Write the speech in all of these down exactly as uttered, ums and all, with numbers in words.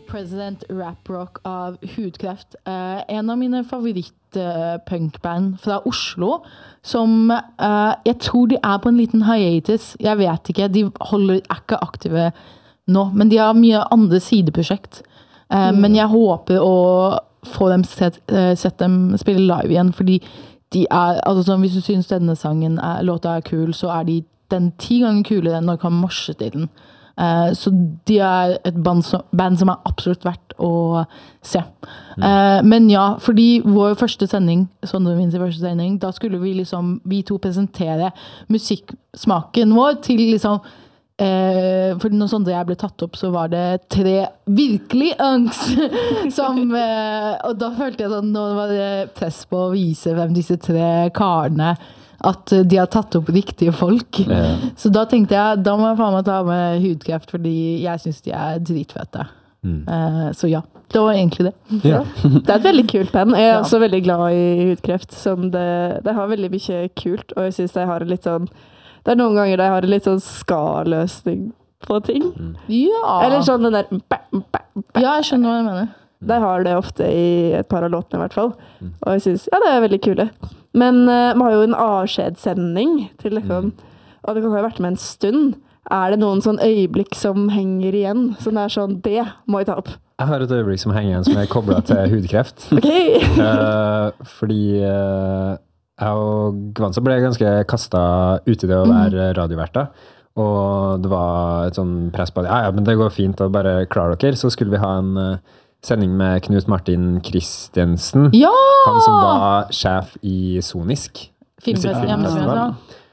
President Rap Rock av Hudkreft. Uh, en av mine favoritt-punkband fra Oslo, som uh, jeg tror de er på en liten hiatus. Jeg vet ikke, de holder, er ikke aktive nå, men de har mye andre sideprosjekt. Uh, mm. Men jeg håper å få dem sett, uh, sett dem spille live igjen, fordi de er, altså sånn, hvis du synes denne sangen er, låta er kul, så er de den ti ganger kulere enn når du kan morse til den. Uh, så de er et band som, band som er absolutt verdt å se. Mm. Uh, men ja, fordi vår første sending, Sondre min sin første sending, da skulle vi liksom, vi to presentere musikksmaken vår til liksom, uh, for når Sondre og jeg ble tatt opp, så var det tre virkelig unks som, uh, og da følte jeg sånn, nå var det press på å vise hvem disse tre karene at de har tatt opp riktige folk. Ja. Så da tenkte jeg, da må jeg faen meg ta med Hudkreft, fordi jeg synes de er dritfette. Mm. Uh, så ja, det var egentlig det. Ja. Det er et veldig kult band. Jeg er ja. også veldig glad i Hudkreft. Sånn det, det har veldig mye kult, og jeg synes de har litt sånn, det er noen ganger de har en litt sånn ska-løsning på ting. Mm. Ja. Eller sånn den der bæ, bæ, bæ. Ja, jeg skjønner hva jeg mener. De har det ofte i et par av låtene i hvert fall. Mm. Og jeg synes, ja, det er veldig kule. Men uh, man har jo en avskjedssending til liksom, mm. og det kan ha vært med en stund. Er det noen sånn øyeblikk som henger igjen? Som er sånn, det må jeg ta opp. Jeg har et øyeblikk som henger igjen som er koblet til Hudkreft. Ok. uh, fordi uh, jeg og Gvansa ble ganske kastet ut i det å være radioverter. Og det var et sånn press på at ja, ja, men det går fint å bare klare dere. Så skulle vi ha en uh, sending med Knut Martin Kristiansen. Ja! Han som var sjef i Sonisk. Filmfestival.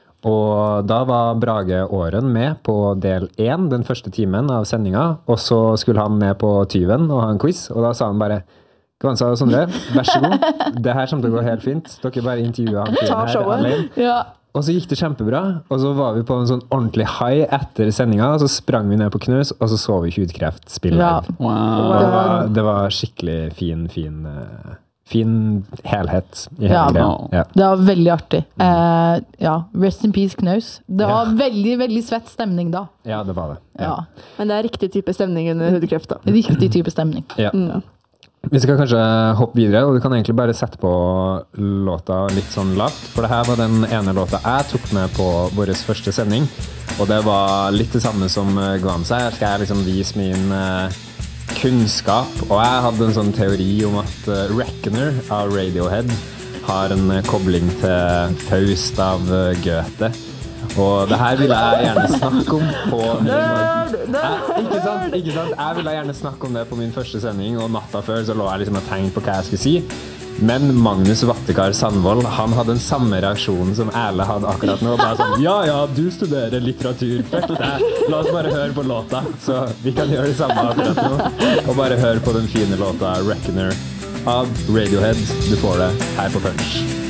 Og da var Brage Åren med på del én, den første timen av sendinga. Og så skulle han med på Tyven og ha en quiz. Og da sa han bare, Gvansa og Sondre, vær så god. Det her kommer til å gå helt fint. Dere bare intervjuer han Ta her alene. Ja. Og så gikk det kjempebra, og så var vi på en sånn ordentlig high etter sendinga, og så sprang vi ned på knus, og så så vi Hudkreft spille. Ja. Wow. Det, var, det var skikkelig fin, fin, uh, fin helhet i hele ja, greia. Ja. Det var veldig artig. Uh, ja, rest in peace, Knaus. Det var ja. veldig, veldig svett stemning da. Ja, det var det. Ja. Ja. Men det er riktig type stemning under Hudkreft da. Riktig type stemning. Ja. Mm. Vi skal kanskje hoppe videre, og du kan egentlig bare sette på låta litt sånn lavt, for det her var den ene låta jeg tok med på vår første sending, og det var litt det samme som Gvansa. Her skal jeg liksom vise min uh, kunnskap, og jeg hadde en sånn teori om at uh, Reckoner av Radiohead har en uh, kobling til Faust av uh, Goethe. Og det her ville jeg gjerne snakke om på nerd, nerd, jeg, ikke sant, ikke sant? Jeg ville gjerne snakke om det på min første sending, og natta før så lå jeg liksom og tenkte på hva jeg skulle si. Men Magnus Vattekar Sandvold, han hadde den samme reaksjonen som Erle hadde akkurat nå. Bare sånn, ja, ja, du studerer litteratur, fuck det. La oss bare høre på låta. Så vi kan gjøre det samme akkurat nå. Og bare høre på den fine låta Reckoner av Radiohead. Du får det her på Punch.